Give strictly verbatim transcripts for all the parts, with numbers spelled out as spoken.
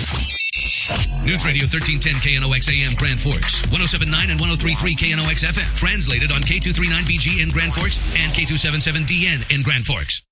News Radio thirteen ten K N O X A M Grand Forks, one oh seven point nine and one oh three point three K N O X F M. Translated on K two thirty-nine B G in Grand Forks and K two seventy-seven D N in Grand Forks.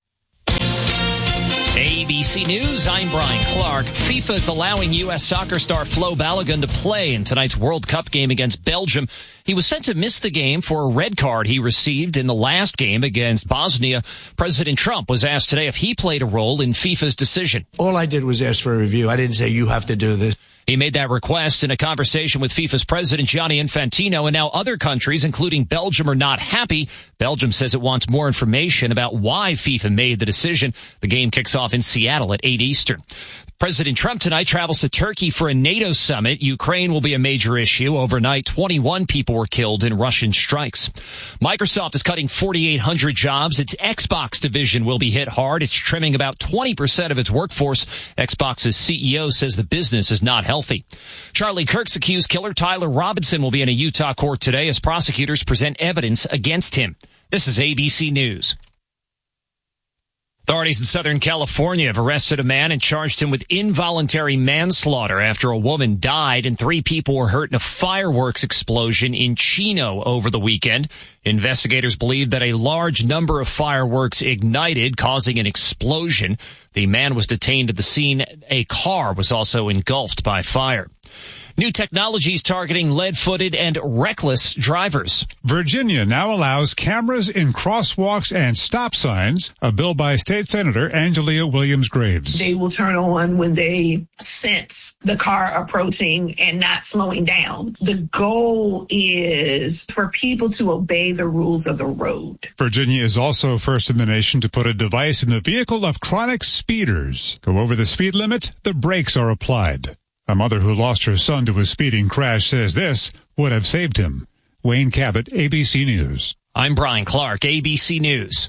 A B C News, I'm Brian Clark. FIFA is allowing U S soccer star Flo Balogun to play in tonight's World Cup game against Belgium. He was sent to miss the game for a red card he received in the last game against Bosnia. President Trump was asked today if he played a role in FIFA's decision. All I did was ask for a review. I didn't say you have to do this. He made that request in a conversation with FIFA's president, Gianni Infantino, and now other countries, including Belgium, are not happy. Belgium says it wants more information about why FIFA made the decision. The game kicks off in Seattle at eight Eastern. President Trump tonight travels to Turkey for a NATO summit. Ukraine will be a major issue. Overnight, twenty-one people were killed in Russian strikes. Microsoft is cutting forty-eight hundred jobs. Its Xbox division will be hit hard. It's trimming about twenty percent of its workforce. Xbox's C E O says the business is not healthy. Charlie Kirk's accused killer Tyler Robinson will be in a Utah court today as prosecutors present evidence against him. This is A B C News. Authorities in Southern California have arrested a man and charged him with involuntary manslaughter after a woman died and three people were hurt in a fireworks explosion in Chino over the weekend. Investigators believe that a large number of fireworks ignited, causing an explosion. The man was detained at the scene. A car was also engulfed by fire. New technologies targeting lead-footed and reckless drivers. Virginia now allows cameras in crosswalks and stop signs, a bill by State Senator Angelia Williams-Graves. They will turn on when they sense the car approaching and not slowing down. The goal is for people to obey the rules of the road. Virginia is also first in the nation to put a device in the vehicle of chronic speeders. Go over the speed limit, the brakes are applied. A mother who lost her son to a speeding crash says this would have saved him. Wayne Cabot, A B C News. I'm Brian Clark, A B C News.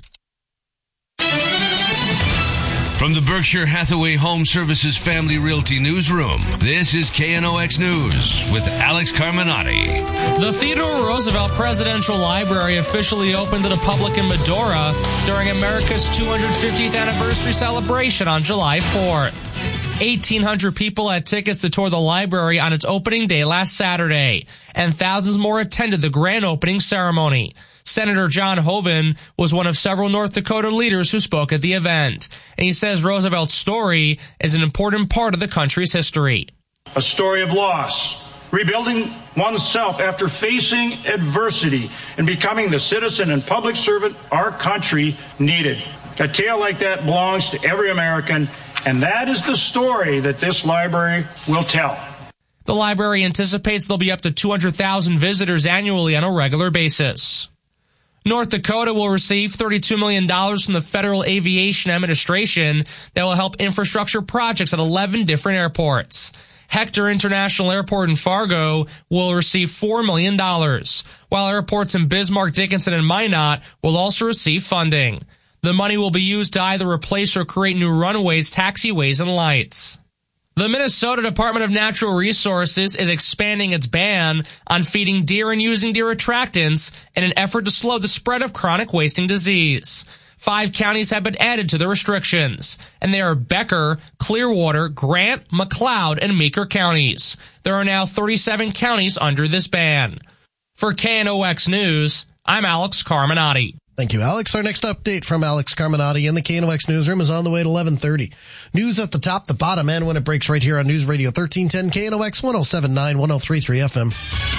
From the Berkshire Hathaway Home Services Family Realty Newsroom, this is K N O X News with Alex Carminati. The Theodore Roosevelt Presidential Library officially opened to the public in Medora during America's two hundred fiftieth anniversary celebration on July fourth. eighteen hundred people had tickets to tour the library on its opening day last Saturday, and thousands more attended the grand opening ceremony. Senator John Hoeven was one of several North Dakota leaders who spoke at the event, and he says Roosevelt's story is an important part of the country's history. A story of loss, rebuilding oneself after facing adversity and becoming the citizen and public servant our country needed. A tale like that belongs to every American, and that is the story that this library will tell. The library anticipates there'll be up to two hundred thousand visitors annually on a regular basis. North Dakota will receive thirty-two million dollars from the Federal Aviation Administration that will help infrastructure projects at eleven different airports. Hector International Airport in Fargo will receive four million dollars, while airports in Bismarck, Dickinson, and Minot will also receive funding. The money will be used to either replace or create new runways, taxiways, and lights. The Minnesota Department of Natural Resources is expanding its ban on feeding deer and using deer attractants in an effort to slow the spread of chronic wasting disease. Five counties have been added to the restrictions, and they are Becker, Clearwater, Grant, McLeod, and Meeker counties. There are now thirty-seven counties under this ban. For K N O X News, I'm Alex Carminati. Thank you, Alex. Our next update from Alex Carminati in the K N O X newsroom is on the way at eleven thirty. News at the top, the bottom, and when it breaks right here on News Radio thirteen ten K N O X one oh seven point nine, one oh three point three F M.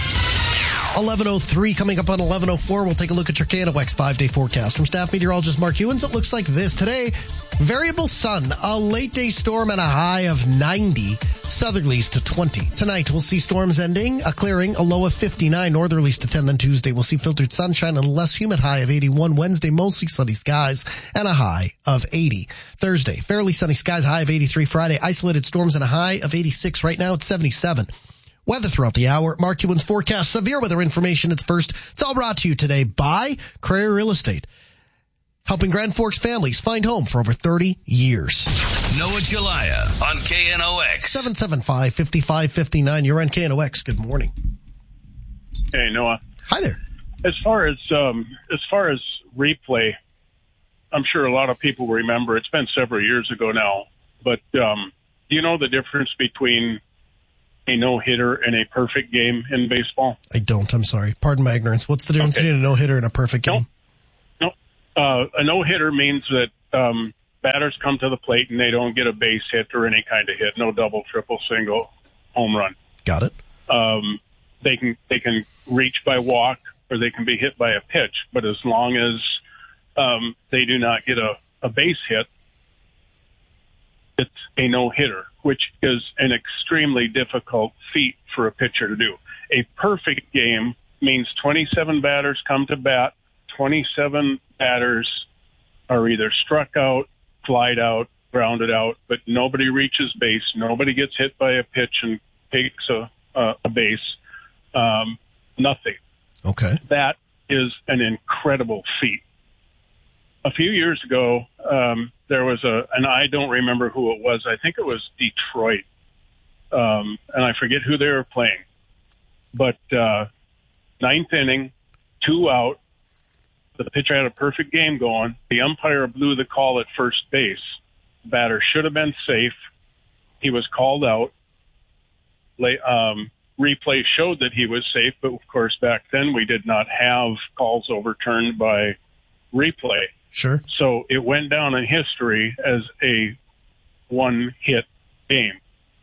eleven oh three coming up on eleven oh four. We'll take a look at your K N O X five-day forecast from staff meteorologist Mark Ewens. It looks like this today. Variable sun, a late day storm and a high of ninety. Southerlies to twenty. Tonight we'll see storms ending, a clearing, a low of fifty-nine. Northerlies to ten. Then Tuesday we'll see filtered sunshine and a less humid high of eighty-one. Wednesday mostly sunny skies and a high of eighty. Thursday fairly sunny skies, high of eighty-three. Friday isolated storms and a high of eighty-six. Right now it's seventy-seven. Weather throughout the hour. Mark Ewens forecast severe weather information. It's first. It's all brought to you today by Crayer Real Estate, helping Grand Forks families find home for over thirty years. Noah Jalaya on K N O X. seven seven five, five five five nine. You're on K N O X. Good morning. Hey, Noah. Hi there. As far as um, as far as replay, I'm sure a lot of people remember. It's been several years ago now, but um, do you know the difference between a no-hitter and a perfect game in baseball? I don't. I'm sorry. Pardon my ignorance. What's the difference okay. between a no-hitter and a perfect game? No. no. Uh, a no-hitter means that um, batters come to the plate and they don't get a base hit or any kind of hit. No double, triple, single, home run. Got it. Um, they can they can reach by walk or they can be hit by a pitch. But as long as um, they do not get a, a base hit, it's a no-hitter, which is an extremely difficult feat for a pitcher to do. A perfect game means twenty-seven batters come to bat, twenty-seven batters are either struck out, flied out, grounded out, but nobody reaches base, nobody gets hit by a pitch and takes a, a, a base, um, nothing. Okay. That is an incredible feat. A few years ago, um, there was a, and I don't remember who it was. I think it was Detroit, um, and I forget who they were playing. But uh, ninth inning, two out. The pitcher had a perfect game going. The umpire blew the call at first base. The batter should have been safe. He was called out. Um, replay showed that he was safe, but of course back then we did not have calls overturned by replay. Sure. So it went down in history as a one-hit game.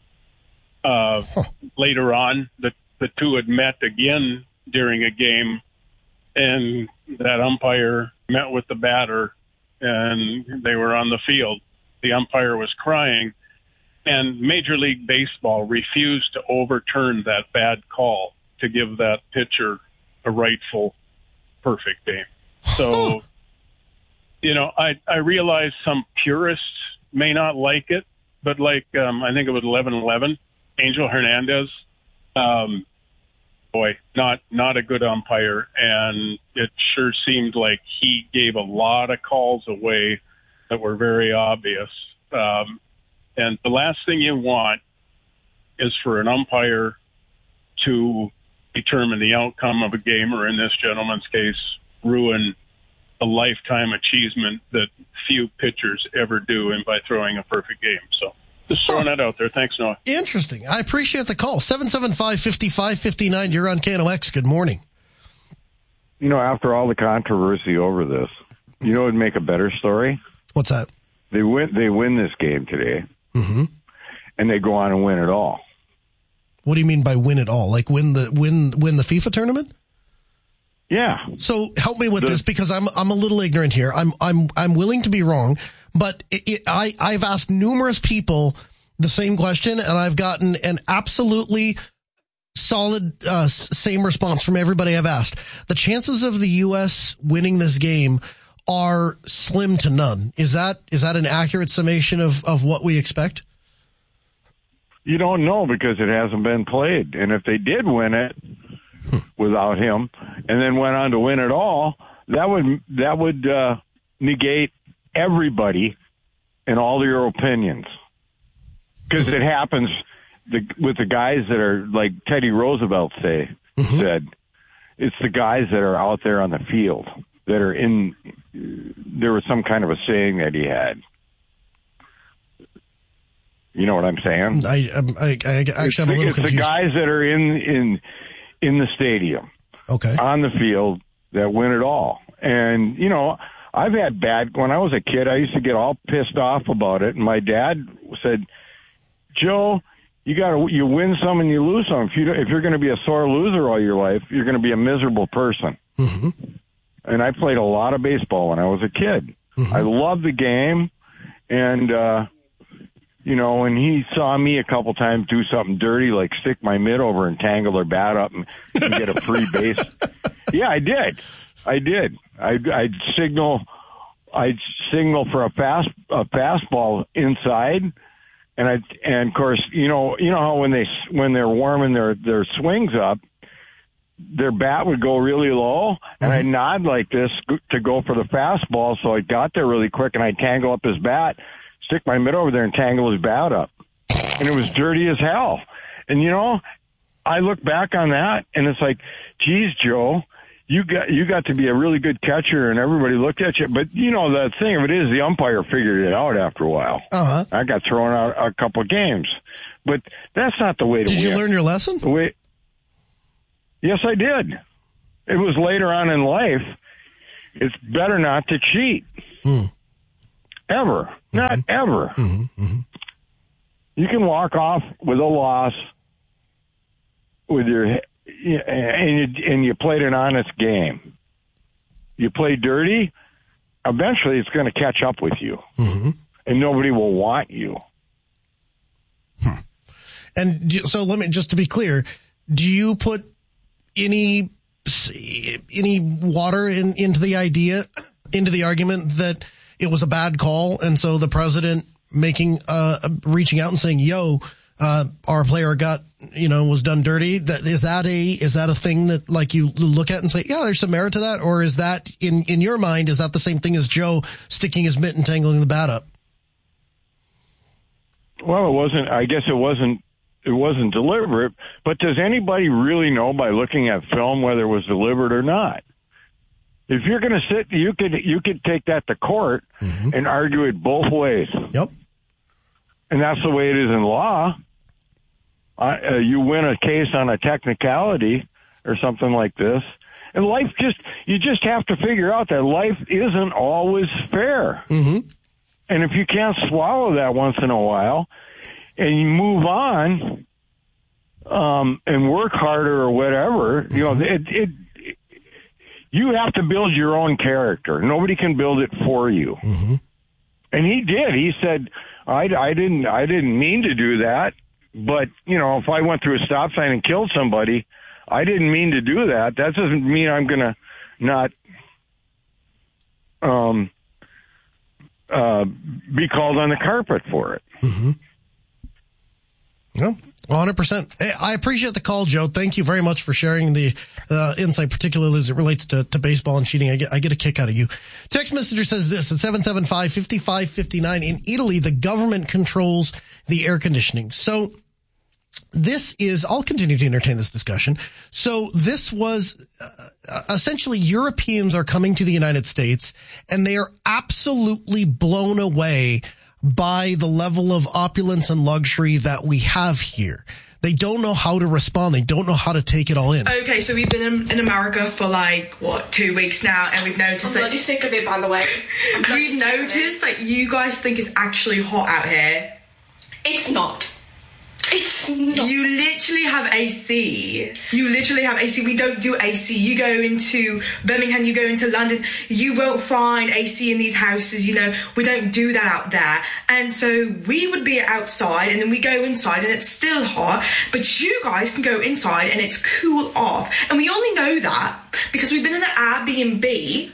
Uh, huh. Later on, the, the two had met again during a game, and that umpire met with the batter, and they were on the field. The umpire was crying, and Major League Baseball refused to overturn that bad call to give that pitcher a rightful perfect game. So... You know, I, I realize some purists may not like it, but like, um, I think it was eleven eleven, Angel Hernandez, um, boy, not, not a good umpire. And it sure seemed like he gave a lot of calls away that were very obvious. Um, and the last thing you want is for an umpire to determine the outcome of a game, or in this gentleman's case, ruin a lifetime achievement that few pitchers ever do, and by throwing a perfect game. So just throwing that out there. Thanks, Noah. Interesting. I appreciate the call. seven seven five, five five five nine. You're on K N O X. Good morning. You know, after all the controversy over this, you know what would make a better story? What's that? They win, they win this game today, mm-hmm. and they go on and win it all. What do you mean by win it all? Like win the win win the FIFA tournament? Yeah. So help me with the, this, because I'm I'm a little ignorant here. I'm I'm I'm willing to be wrong, but it, it, I I've asked numerous people the same question, and I've gotten an absolutely solid uh, same response from everybody I've asked. The chances of the U S winning this game are slim to none. Is that is that an accurate summation of of what we expect? You don't know, because it hasn't been played, and if they did win it without him, and then went on to win it all, that would that would uh, negate everybody and all your opinions, because it happens the, with the guys that are like Teddy Roosevelt say mm-hmm. said, it's the guys that are out there on the field that are in. There was some kind of a saying that he had. You know what I'm saying? I I, I actually it's, I'm a little it's confused. The guys that are in in. in the stadium, okay, on the field, that win it all. And, you know, I've had bad, when I was a kid, I used to get all pissed off about it. And my dad said, Joe, you got to, you win some and you lose some. If, you, if you're going to be a sore loser all your life, you're going to be a miserable person. Mm-hmm. And I played a lot of baseball when I was a kid. Mm-hmm. I loved the game. And, uh, you know, when he saw me a couple times do something dirty, like stick my mitt over and tangle their bat up and, and get a free base. Yeah, I did. I did. I, I'd signal, I'd signal for a fast, a fastball inside. And I, and of course, you know, you know how when they, when they're warming their, their swings up, their bat would go really low, and I'd nod like this to go for the fastball. So I got there really quick, and I'd tangle up his bat, stick my mitt over there and tangle his bat up. And it was dirty as hell. And, you know, I look back on that, and it's like, geez, Joe, you got you got to be a really good catcher, and everybody looked at you. But you know, the thing of it is, the umpire figured it out after a while. Uh-huh. I got thrown out a couple of games, but that's not the way to Did win. you learn your lesson? The way, yes, I did. It was later on in life. It's better not to cheat. Hmm. Ever. Mm-hmm. Not ever. Mm-hmm. Mm-hmm. You can walk off with a loss with your, and you, and you played an honest game. You play dirty, eventually it's going to catch up with you. Mm-hmm. And nobody will want you. Hmm. And do, so let me, just to be clear, do you put any any water in, into the idea, into the argument that it was a bad call, and so the president making, uh, reaching out and saying, yo, uh, our player got, you know, was done dirty? That, is that a, is that a thing that, like, you look at and say, yeah, there's some merit to that? Or is that, in, in your mind, is that the same thing as Joe sticking his mitt and tangling the bat up? Well, it wasn't, I guess it wasn't, it wasn't deliberate, but does anybody really know by looking at film whether it was deliberate or not? If you're going to sit, you could you could take that to court mm-hmm. and argue it both ways. Yep. And that's the way it is in law. Uh, uh, you win a case on a technicality or something like this, and life just you just have to figure out that life isn't always fair. Mm-hmm. And if you can't swallow that once in a while, and you move on um, and work harder or whatever, you know, it, it, it you have to build your own character. Nobody can build it for you. Mm-hmm. And he did. He said, I, I didn't I didn't mean to do that, but, you know, if I went through a stop sign and killed somebody, I didn't mean to do that. That doesn't mean I'm going to not um, uh, be called on the carpet for it. Mm-hmm. Yeah, one hundred percent. I appreciate the call, Joe. Thank you very much for sharing the uh, insight, particularly as it relates to, to baseball and cheating. I get, I get a kick out of you. Text messenger says this at seven seven five, five five five nine. In Italy, the government controls the air conditioning. So this is, I'll continue to entertain this discussion. So this was uh, essentially Europeans are coming to the United States, and they are absolutely blown away by the level of opulence and luxury that we have here. They don't know how to respond. They don't know how to take it all in. Okay, so we've been in, in America for like, what, two weeks now, and we've noticed I'm that... I'm bloody sick of it, by the way. We've noticed that you guys think it's actually hot out here. It's not. It's not. You literally have A C. You literally have A C. We don't do A C. You go into Birmingham, you go into London, you won't find A C in these houses, you know. We don't do that out there. And so we would be outside, and then we go inside, and it's still hot. But you guys can go inside, and it's cool off. And we only know that because we've been in an Airbnb,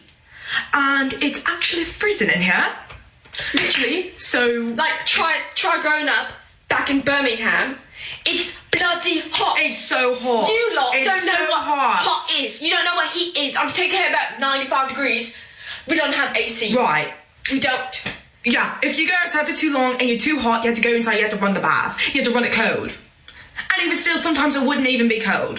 and it's actually freezing in here. Literally. So... Like, try, try growing up back in Birmingham. It's bloody hot. It's so hot. You lot it's don't know so what hot. hot is. You don't know what heat is. I'm taking here about ninety-five degrees. We don't have A C. Right. We don't. Yeah, if you go outside for too long and you're too hot, you have to go inside, you have to run the bath. You have to run it cold. And even still, sometimes it wouldn't even be cold.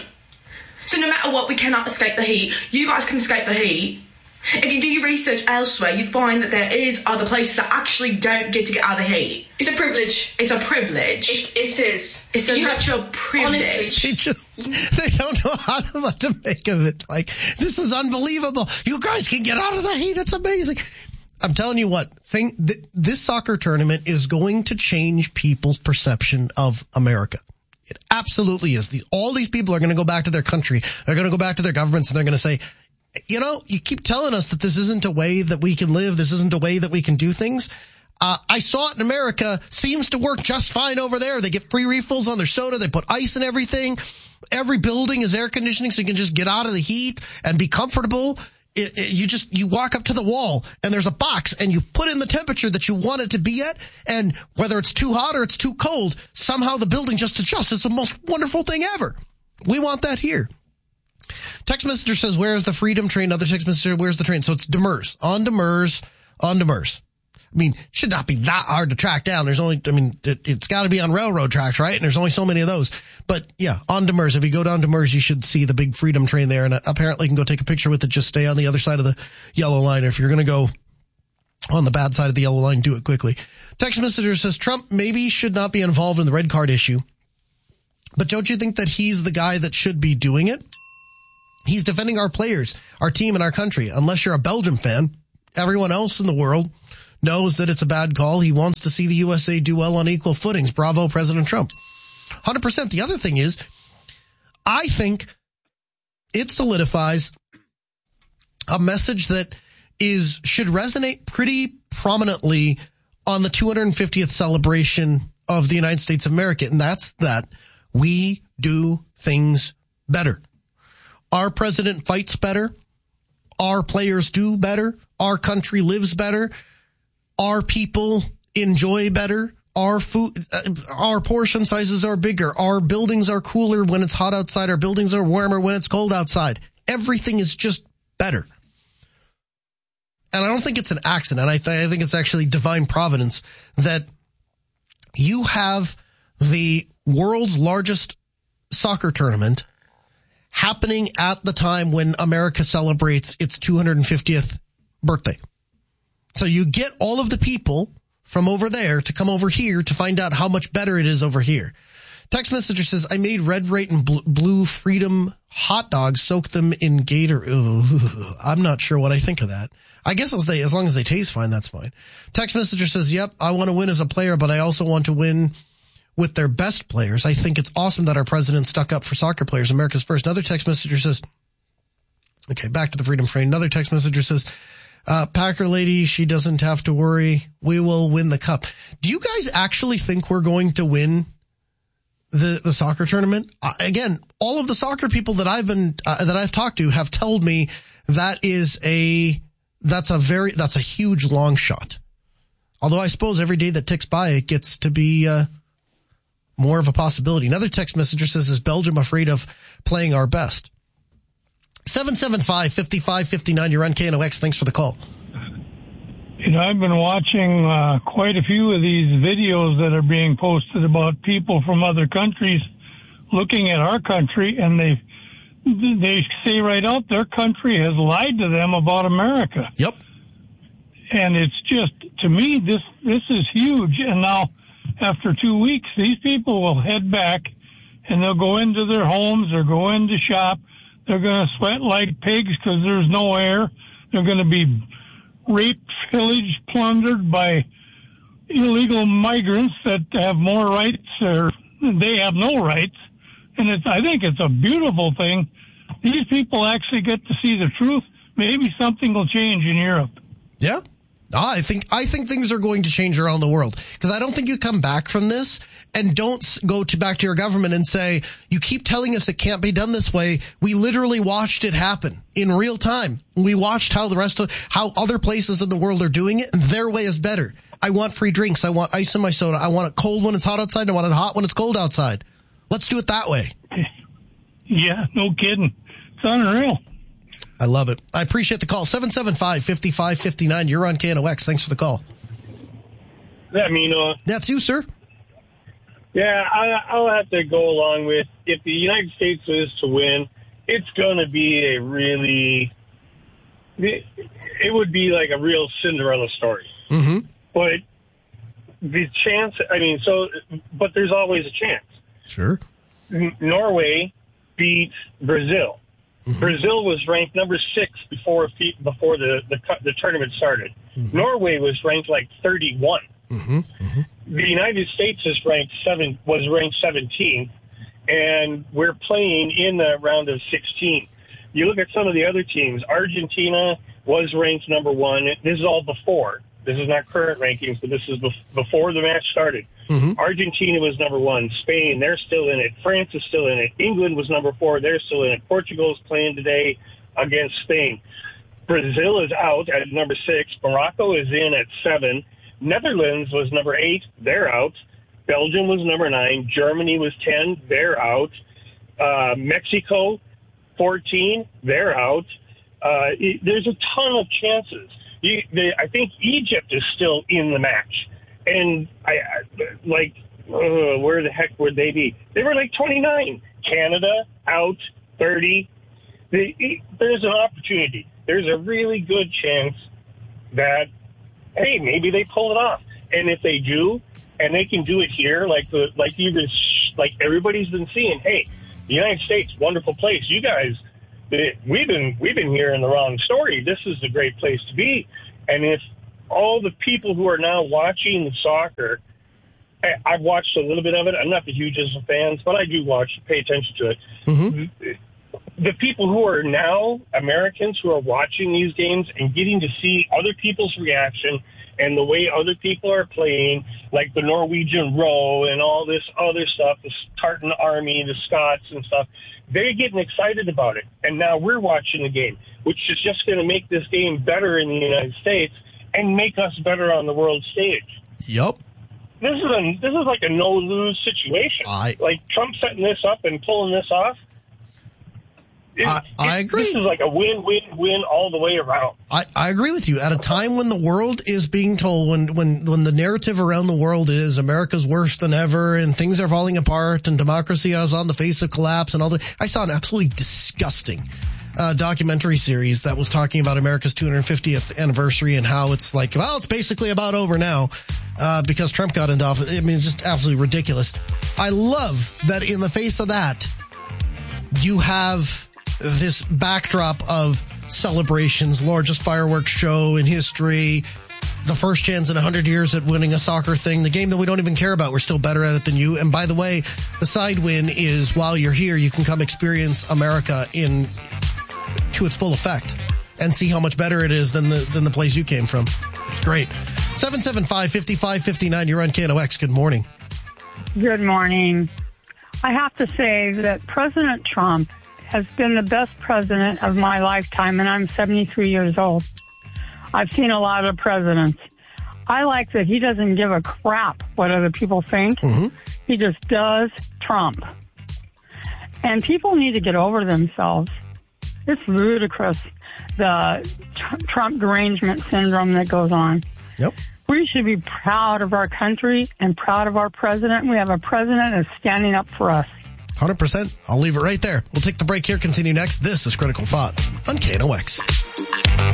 So no matter what, we cannot escape the heat. You guys can escape the heat. If you do your research elsewhere, you'd find that there is other places that actually don't get to get out of the heat. It's a privilege. It's a privilege. It, it is. It's a natural privilege. Honestly. They just, they don't know how to, what to make of it. Like, this is unbelievable. You guys can get out of the heat. It's amazing. I'm telling you what, thing, th- this soccer tournament is going to change people's perception of America. It absolutely is. The, all these people are going to go back to their country. They're going to go back to their governments, and they're going to say, you know, you keep telling us that this isn't a way that we can live. This isn't a way that we can do things. Uh, I saw it in America. Seems to work just fine over there. They get free refills on their soda. They put ice in everything. Every building is air conditioning, so you can just get out of the heat and be comfortable. It, it, you just, you walk up to the wall and there's a box and you put in the temperature that you want it to be at. And whether it's too hot or it's too cold, somehow the building just adjusts. It's the most wonderful thing ever. We want that here. Text messenger says, where's the Freedom train? Other text messenger, where's the train? So it's Demers. On Demers. On Demers. I mean, should not be that hard to track down. There's only, I mean, it, it's got to be on railroad tracks, right? And there's only so many of those. But yeah, on Demers. If you go down Demers, you should see the big Freedom train there. And apparently you can go take a picture with it. Just stay on the other side of the yellow line. Or if you're going to go on the bad side of the yellow line, do it quickly. Text messenger says Trump maybe should not be involved in the red card issue. But don't you think that he's the guy that should be doing it? He's defending our players, our team, and our country. Unless you're a Belgium fan, everyone else in the world knows that it's a bad call. He wants to see the U S A do well on equal footings. Bravo, President Trump. one hundred percent. The other thing is, I think it solidifies a message that is should resonate pretty prominently on the two hundred fiftieth celebration of the United States of America, and that's that we do things better. Our president fights better. Our players do better. Our country lives better. Our people enjoy better. Our food, uh, our portion sizes are bigger. Our buildings are cooler when it's hot outside. Our buildings are warmer when it's cold outside. Everything is just better. And I don't think it's an accident. I, th- I think it's actually divine providence that you have the world's largest soccer tournament happening at the time when America celebrates its two hundred fiftieth birthday. So you get all of the people from over there to come over here to find out how much better it is over here. Text messenger says, I made red, right, and blue Freedom hot dogs, soaked them in Gator. Ooh, I'm not sure what I think of that. I guess as, they, as long as they taste fine, that's fine. Text messenger says, yep, I want to win as a player, but I also want to win with their best players. I think it's awesome that our president stuck up for soccer players. America's first. Another text messenger says, okay, back to the Freedom Train. Another text messenger says, uh, Packer lady, she doesn't have to worry. We will win the cup. Do you guys actually think we're going to win the, the soccer tournament? Uh, again, all of the soccer people that I've been, uh, that I've talked to have told me that is a, that's a very, that's a huge long shot. Although I suppose every day that ticks by, it gets to be, uh, more of a possibility. Another text messenger says, is Belgium afraid of playing our best? seven seven five, five five five nine, you're on K N O X. Thanks for the call. You know, I've been watching uh, quite a few of these videos that are being posted about people from other countries looking at our country, and they they say right out their country has lied to them about America. Yep. And it's just, to me, this this is huge. And now, after two weeks, these people will head back and they'll go into their homes or go into shop. They're going to sweat like pigs because there's no air. They're going to be raped, pillaged, plundered by illegal migrants that have more rights, or they have no rights. And it's, I think it's a beautiful thing. These people actually get to see the truth. Maybe something will change in Europe. Yeah. I think I think things are going to change around the world, because I don't think you come back from this and don't go to back to your government and say, you keep telling us it can't be done this way. We literally watched it happen in real time. We watched how the rest of how other places in the world are doing it, and their way is better. I want free drinks. I want ice in my soda. I want it cold when it's hot outside, and I want it hot when it's cold outside. Let's do it that way. Yeah, no kidding. It's unreal. I love it. I appreciate the call. seven seven five, five five five nine. You're on K N O X. Thanks for the call. That mean, uh, That's you, sir. Yeah, I, I'll have to go along with, if the United States is to win, it's going to be a really, it, it would be like a real Cinderella story. Mm-hmm. But the chance, I mean, so, but there's always a chance. Sure. N- Norway beat Brazil. Mm-hmm. Brazil was ranked number six before before the, the, the tournament started. Mm-hmm. Norway was ranked like thirty-one. Mm-hmm. Mm-hmm. The United States is ranked seven was ranked seventeenth, and we're playing in the round of sixteen. You look at some of the other teams. Argentina was ranked number one. This is all before. This is not current rankings, but this is before the match started. Mm-hmm. Argentina was number one. Spain, they're still in it. France is still in it. England was number four. They're still in it. Portugal is playing today against Spain. Brazil is out at number six. Morocco is in at seven. Netherlands was number eight. They're out. Belgium was number nine. Germany was ten. They're out. Uh, Mexico, fourteen. They're out. Uh, it, there's a ton of chances. You, the, I think Egypt is still in the match. And, I, I like, uh, where the heck would they be? They were like twenty-nine. Canada, out, thirty. The, there's an opportunity. There's a really good chance that, hey, maybe they pull it off. And if they do, and they can do it here, like the like you've been, like everybody's been seeing, hey, the United States, wonderful place. You guys, we've been we've been hearing the wrong story. This is a great place to be. And if all the people who are now watching the soccer, I've watched a little bit of it. I'm not the hugest of fans, but I do watch, pay attention to it. Mm-hmm. The people who are now Americans who are watching these games and getting to see other people's reaction and the way other people are playing, like the Norwegian row and all this other stuff, the Tartan Army, the Scots and stuff, they're getting excited about it. And now we're watching the game, which is just going to make this game better in the United States and make us better on the world stage. Yep. This is a this is like a no-lose situation. I, like Trump setting this up and pulling this off. It, I, I it, agree. This is like a win-win-win all the way around. I, I agree with you. At a time when the world is being told, when, when, when the narrative around the world is America's worse than ever and things are falling apart and democracy is on the face of collapse and all that, I saw an absolutely disgusting uh, documentary series that was talking about America's two hundred fiftieth anniversary and how it's like, well, it's basically about over now uh, because Trump got into office. I mean, it's just absolutely ridiculous. I love that in the face of that, you have this backdrop of celebrations, largest fireworks show in history, the first chance in one hundred years at winning a soccer thing, the game that we don't even care about. We're still better at it than you. And by the way, the side win is while you're here, you can come experience America in to its full effect and see how much better it is than the than the place you came from. It's great. seven seven five, five five five nine, you're on K N O X. Good morning. Good morning. I have to say that President Trump has been the best president of my lifetime, and I'm seventy-three years old. I've seen a lot of presidents. I like that he doesn't give a crap what other people think. Mm-hmm. He just does Trump. And people need to get over themselves. It's ludicrous, the tr- Trump derangement syndrome that goes on. Yep. We should be proud of our country and proud of our president. We have a president that's standing up for us. one hundred percent. I'll leave it right there. We'll take the break here, continue next. This is Critical Thought on K N O X.